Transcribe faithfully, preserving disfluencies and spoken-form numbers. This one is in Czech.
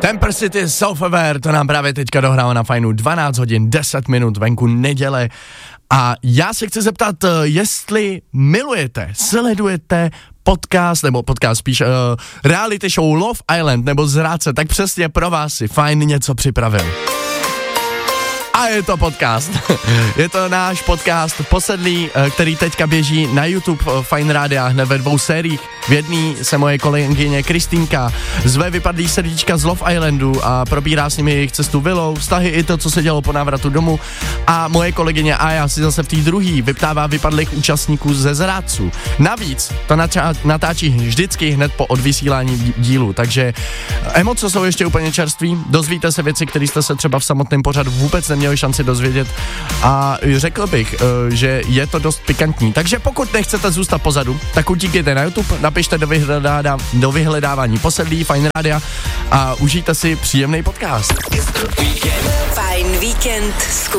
Temper City Self-Aware, to nám právě teďka dohrálo na fajnu dvanáct hodin, deset minut, venku neděle. A já se chci zeptat, jestli milujete, sledujete podcast, nebo podcast spíš uh, reality show Love Island, nebo Zrádce, tak přesně pro vás si fajn něco připravil. A je to podcast. Je to náš podcast Posedlí, který teďka běží na YouTube Fajn Rádia hned ve dvou sériích. V jedný se moje kolegyně Kristýnka zve vypadlý srdíčka z Love Islandu a probírá s nimi jejich cestu vilou, vztahy i to, co se dělo po návratu domů. A moje kolegyně Aja si zase v té druhý vyptává vypadlých účastníků ze Zrádců. Navíc to natá- natáčí vždycky hned po odvysílání dílu, takže emoce jsou ještě úplně čerství, dozvíte se věci, které jste se třeba v samotném pořadu vůbec neměli šanci dozvědět a řekl bych, že je to dost pikantní. Takže pokud nechcete zůstat pozadu, tak utíkejte na YouTube, napište do, vyhledá, do vyhledávání Posedlí Fajn Rádia a užijte si příjemný podcast. Fajn víkend s